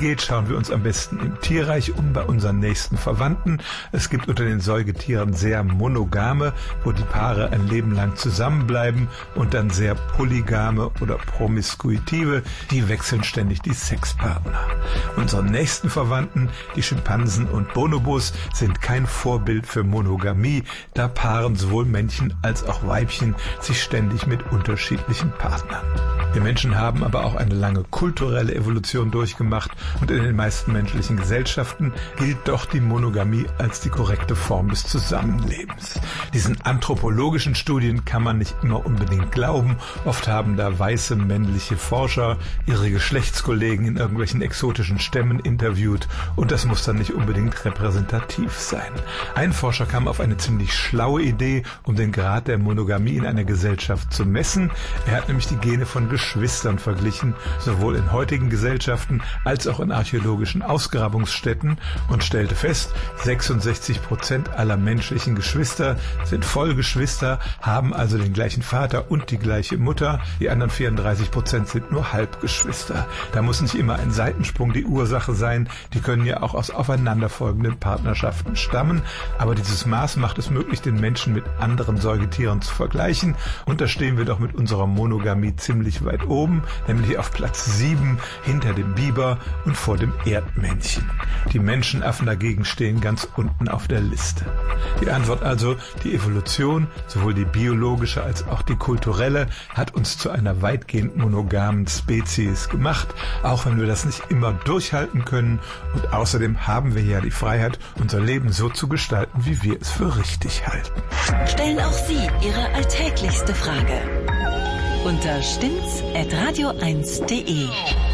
geht, schauen wir uns am besten im Tierreich um bei unseren nächsten Verwandten. Es gibt unter den Säugetieren sehr monogame, wo die Paare ein Leben lang zusammenbleiben, und dann sehr polygame oder promiskuitive, die wechseln ständig die Sexpartner. Unsere nächsten Verwandten, die Schimpansen und Bonobos, sind kein Vorbild für Monogamie, da paaren sowohl Männchen als auch Weibchen sich ständig mit unterschiedlichen Partnern. Wir Menschen haben aber auch eine lange kulturelle Evolution durchgemacht, und in den meisten menschlichen Gesellschaften gilt doch die Monogamie als die korrekte Form des Zusammenlebens. Diesen anthropologischen Studien kann man nicht immer unbedingt glauben. Oft haben da weiße männliche Forscher ihre Geschlechtskollegen in irgendwelchen exotischen Stämmen interviewt, und das muss dann nicht unbedingt repräsentativ sein. Ein Forscher kam auf eine ziemlich schlaue Idee, um den Grad der Monogamie in einer Gesellschaft zu messen. Er hat nämlich die Gene von Geschwistern verglichen, sowohl in heutigen Gesellschaften als auch in archäologischen Ausgrabungsstätten, und stellte fest, 66% aller menschlichen Geschwister sind Vollgeschwister, haben also den gleichen Vater und die gleiche Mutter. Die anderen 34% sind nur Halbgeschwister. Da muss nicht immer ein Seitensprung die Ursache sein, die können ja auch aus aufeinanderfolgenden Partnerschaften stammen, aber dieses Maß macht es möglich, den Menschen mit anderen Säugetieren zu vergleichen, und da stehen wir doch mit unserer Monogamie ziemlich weit oben, nämlich auf Platz 7 hinter dem Biber und vor dem Erdmännchen. Die Menschenaffen dagegen stehen ganz unten auf der Liste. Die Antwort also, die Evolution, sowohl die biologische als auch die kulturelle, hat uns zu einer weitgehend monogamen Spezies gemacht, auch wenn wir das nicht immer durchhalten können, und außerdem haben wir ja die Freiheit, unser Leben so zu gestalten, wie wir es für richtig halten. Stellen auch Sie Ihre alltäglichste Frage unter stimmt's@radio1.de.